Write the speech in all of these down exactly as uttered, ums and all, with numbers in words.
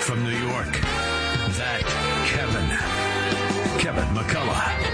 from New York, that Kevin. Kevin McCullough.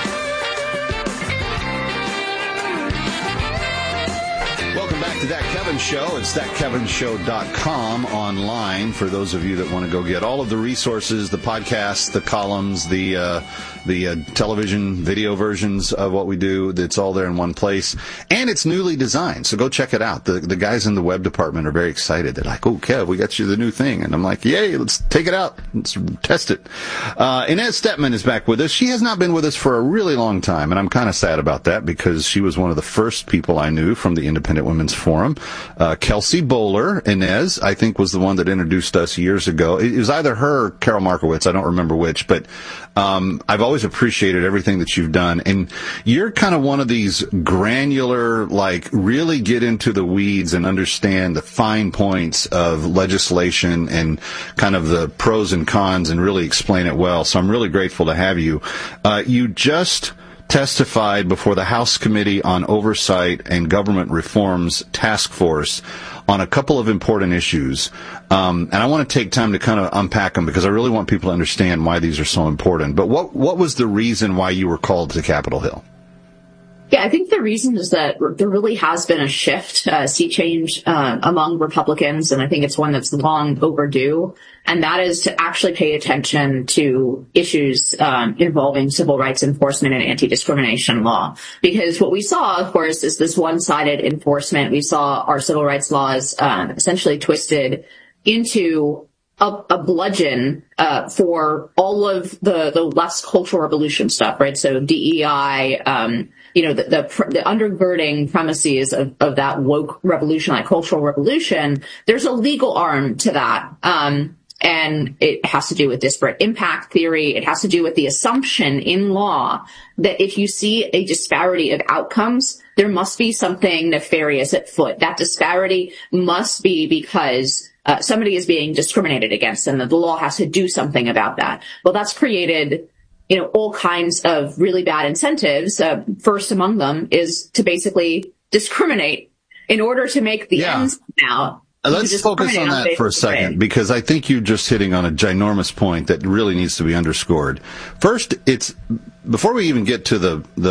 Welcome back to That Kevin Show. It's that kevin show dot com online for those of you that want to go get all of the resources, the podcasts, the columns, the uh, the uh, television video versions of what we do. It's all there in one place. And it's newly designed, so go check it out. The the guys in the web department are very excited. They're like, oh, Kev, we got you the new thing. And I'm like, yay, let's take it out. Let's test it. Uh, Inez Stepman is back with us. She has not been with us for a really long time, and I'm kind of sad about that because she was one of the first people I knew from the Independent Women's Forum. Uh, Kelsey Bowler, Inez, I think, was the one that introduced us years ago. It was either her or Carol Markowitz. I don't remember which, but um, I've always appreciated everything that you've done. And you're kind of one of these granular, like, really get into the weeds and understand the fine points of legislation and kind of the pros and cons and really explain it well. So I'm really grateful to have you. Uh, you just testified before the House Committee on Oversight and Government Reform's task force on a couple of important issues. Um, and I want to take time to kind of unpack them because I really want people to understand why these are so important. But what, what was the reason why you were called to Capitol Hill? Yeah, I think the reason is that there really has been a shift, a sea change uh, among Republicans, and I think it's one that's long overdue, and that is to actually pay attention to issues um, involving civil rights enforcement and anti-discrimination law. Because what we saw, of course, is this one-sided enforcement. We saw our civil rights laws um, essentially twisted into A, a bludgeon uh, for all of the, the less cultural revolution stuff, right? So D E I, um, you know, the, the, the undergirding premises of, of that woke revolution, like cultural revolution. There's a legal arm to that, um, and it has to do with disparate impact theory. It has to do with the assumption in law that if you see a disparity of outcomes, there must be something nefarious at foot. That disparity must be because Uh, somebody is being discriminated against and the law has to do something about that. Well, that's created, you know, all kinds of really bad incentives. Uh, first among them is to basically discriminate in order to make the Yeah. ends out. Let's focus on that for a second, because I think you're just hitting on a ginormous point that really needs to be underscored. First, it's before we even get to the, the